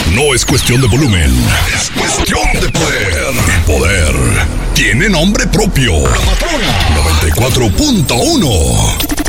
No es cuestión de volumen, es cuestión de poder. Y poder tiene nombre propio. La patrona 94.1.